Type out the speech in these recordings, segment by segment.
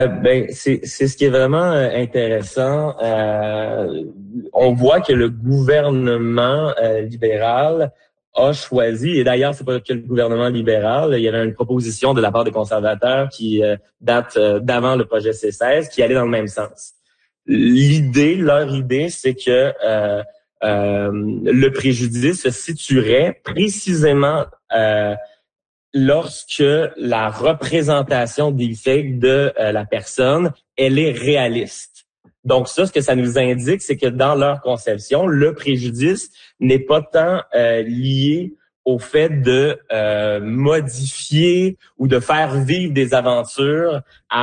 C'est ce qui est vraiment intéressant. On voit que le gouvernement libéral a choisi, et d'ailleurs c'est pas que le gouvernement libéral, il y avait une proposition de la part des conservateurs qui date d'avant le projet C16 qui allait dans le même sens. Leur idée, c'est que le préjudice se situerait précisément lorsque la représentation des faits de la personne, elle est réaliste. Donc ça, ce que ça nous indique, c'est que dans leur conception, le préjudice n'est pas tant lié au fait de modifier ou de faire vivre des aventures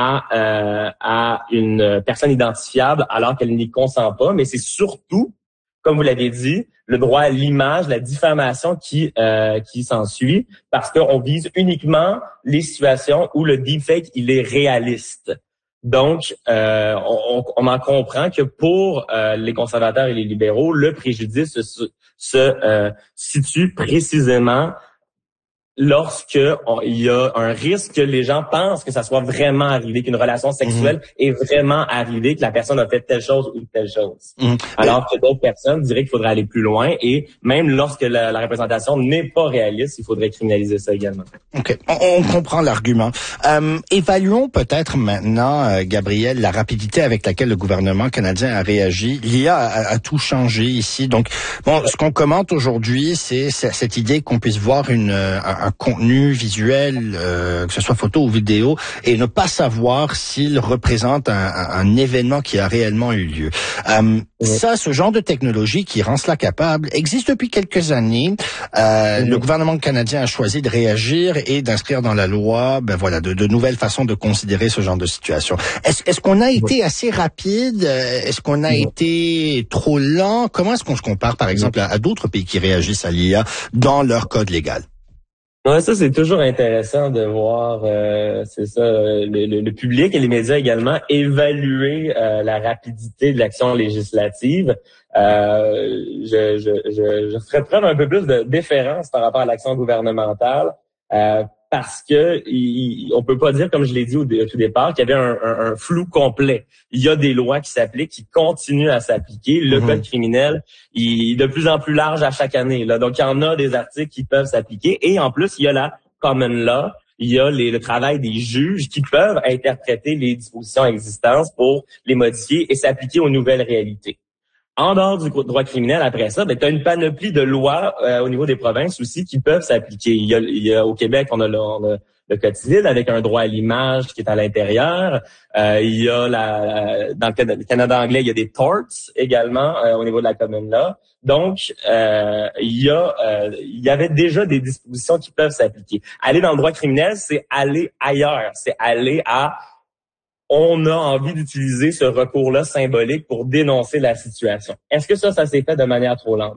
à une personne identifiable alors qu'elle n'y consent pas, mais c'est surtout, comme vous l'avez dit, le droit à l'image, la diffamation qui s'ensuit, parce qu'on vise uniquement les situations où le deepfake, il est réaliste. Donc, on en comprend que pour les conservateurs et les libéraux, le préjudice se situe précisément lorsque il y a un risque que les gens pensent que ça soit vraiment arrivé, qu'une relation sexuelle est vraiment arrivée, que la personne a fait telle chose ou telle chose. Alors que d'autres personnes diraient qu'il faudrait aller plus loin et même lorsque la représentation n'est pas réaliste, il faudrait criminaliser ça également. OK. On comprend l'argument. Évaluons peut-être maintenant, Gabriel, la rapidité avec laquelle le gouvernement canadien a réagi. L'IA a tout changé ici. Donc, bon, ce qu'on commente aujourd'hui, c'est cette idée qu'on puisse voir un contenu visuel, que ce soit photo ou vidéo, et ne pas savoir s'il représente un événement qui a réellement eu lieu. Ça, ce genre de technologie qui rend cela capable, existe depuis quelques années. Le gouvernement canadien a choisi de réagir et d'inscrire dans la loi, de nouvelles façons de considérer ce genre de situation. Est-ce qu'on a été assez rapide? Est-ce qu'on a été trop lent? Comment est-ce qu'on se compare, par exemple, à d'autres pays qui réagissent à l'IA dans leur code légal? Ouais, ça c'est toujours intéressant de voir, c'est ça, le public et les médias également évaluer la rapidité de l'action législative. Je ferais preuve un peu plus de déférence par rapport à l'action gouvernementale. Parce que on peut pas dire, comme je l'ai dit au tout départ, qu'il y avait un flou complet. Il y a des lois qui s'appliquent, qui continuent à s'appliquer. Le code criminel, il est de plus en plus large à chaque année. Là. Donc, il y en a des articles qui peuvent s'appliquer. Et en plus, il y a la common law, il y a le travail des juges qui peuvent interpréter les dispositions existantes pour les modifier et s'appliquer aux nouvelles réalités. En dehors du droit criminel, après ça, tu as une panoplie de lois au niveau des provinces aussi qui peuvent s'appliquer. Il y a au Québec, on a le Code civil avec un droit à l'image qui est à l'intérieur. Il y a dans le Canada anglais, il y a des torts également au niveau de la common law. Donc, il y avait déjà des dispositions qui peuvent s'appliquer. Aller dans le droit criminel, c'est aller ailleurs. C'est aller on a envie d'utiliser ce recours-là symbolique pour dénoncer la situation. Est-ce que ça s'est fait de manière trop lente?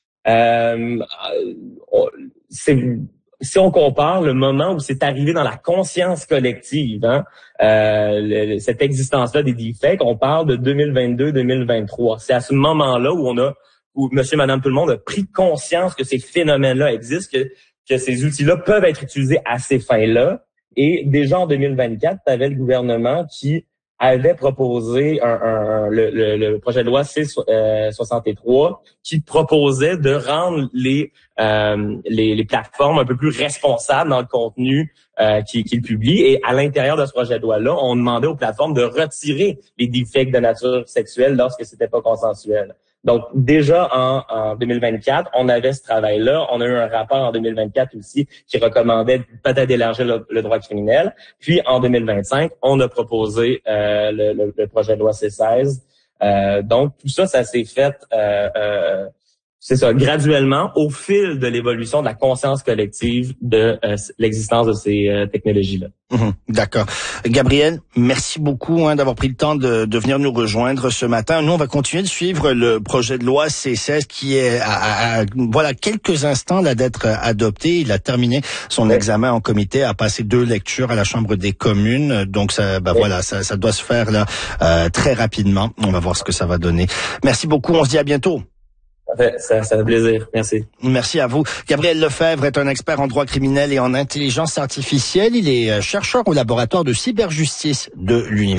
Si on compare le moment où c'est arrivé dans la conscience collective, cette existence-là des deepfakes, on parle de 2022-2023. C'est à ce moment-là où monsieur, madame, tout le monde a pris conscience que ces phénomènes-là existent, que ces outils-là peuvent être utilisés à ces fins-là. Et déjà en 2024, tu avais le gouvernement qui avait proposé le projet de loi C63 qui proposait de rendre les plateformes un peu plus responsables dans le contenu qu'ils publient. Et à l'intérieur de ce projet de loi-là, on demandait aux plateformes de retirer les deepfakes de nature sexuelle lorsque c'était pas consensuel. Donc, déjà en 2024, on avait ce travail-là. On a eu un rapport en 2024 aussi qui recommandait peut-être d'élargir le droit criminel. Puis, en 2025, on a proposé le projet de loi C16. Donc, tout ça, ça s'est fait c'est ça, graduellement, au fil de l'évolution de la conscience collective de l'existence de ces technologies-là. D'accord. Gabriel, merci beaucoup d'avoir pris le temps de venir nous rejoindre ce matin. Nous, on va continuer de suivre le projet de loi C16 qui est à quelques instants là d'être adopté. Il a terminé son examen en comité, a passé 2 lectures à la Chambre des communes. Donc ça ça doit se faire là très rapidement. On va voir ce que ça va donner. Merci beaucoup, on se dit à bientôt. Ça fait plaisir. Merci. Merci à vous. Gabriel Lefebvre est un expert en droit criminel et en intelligence artificielle. Il est chercheur au laboratoire de cyberjustice de l'Université